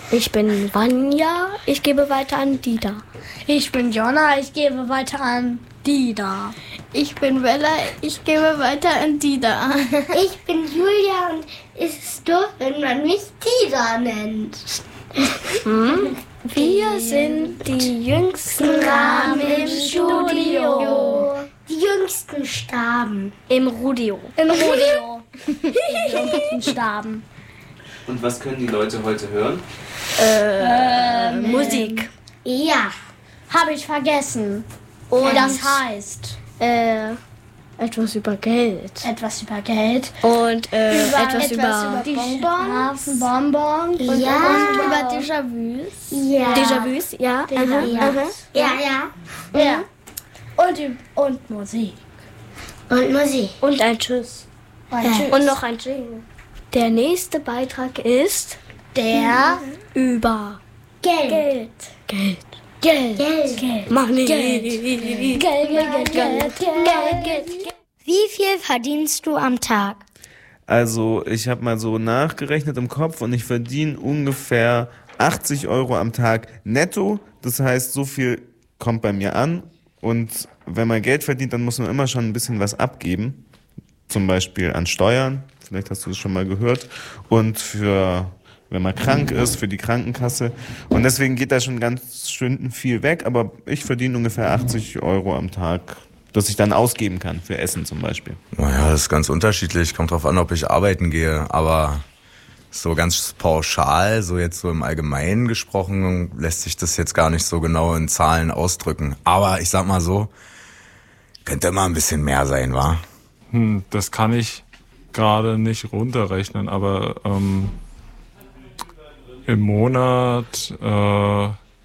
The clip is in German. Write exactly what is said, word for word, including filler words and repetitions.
Ich bin Vanja, ich gebe weiter an Dida. Ich bin Jonna, ich gebe weiter an Dida. Ich bin Bella, ich gebe weiter an Dida. Ich bin Julia und es ist doof, wenn man mich Dida nennt. Hm? Wir sind die jüngsten Rahmen im Studio. Die jüngsten starben. Im Rudio. Im Rudio. Die jüngsten starben. Und was können die Leute heute hören? Äh, ähm, Musik. Ja. Habe ich vergessen. Und das heißt... Äh, etwas über Geld. Etwas über Geld. Und äh, über, etwas, etwas über, über die Bonbons. Bonbons. Ja. Und etwas über Déjà-vus. Ja. Déjà-vus, ja. Déjà ja. Aha. Ja, ja. Ja. Und, und Musik. Und Musik. Und ein Tschüss. Und, Ja. Tschüss. Und noch ein Jingle. Der nächste Beitrag ist der über Geld. Geld. Geld. Geld. Geld. Geld. Money. Geld. Geld. Geld. Geld. Geld. Geld. Geld. Wie viel verdienst du am Tag? Also ich habe mal so nachgerechnet im Kopf und ich verdiene ungefähr achtzig Euro am Tag netto. Das heißt, so viel kommt bei mir an. Und wenn man Geld verdient, dann muss man immer schon ein bisschen was abgeben. Zum Beispiel an Steuern. Vielleicht hast du das schon mal gehört. Und für, wenn man krank ist, für die Krankenkasse. Und deswegen geht da schon ganz schön viel weg. Aber ich verdiene ungefähr achtzig Euro am Tag, das ich dann ausgeben kann für Essen zum Beispiel. Naja, das ist ganz unterschiedlich. Kommt drauf an, ob ich arbeiten gehe. Aber so ganz pauschal, so jetzt so im Allgemeinen gesprochen, lässt sich das jetzt gar nicht so genau in Zahlen ausdrücken. Aber ich sag mal so, könnte immer ein bisschen mehr sein, wa? Hm, das kann ich gerade nicht runterrechnen, aber ähm, im Monat äh,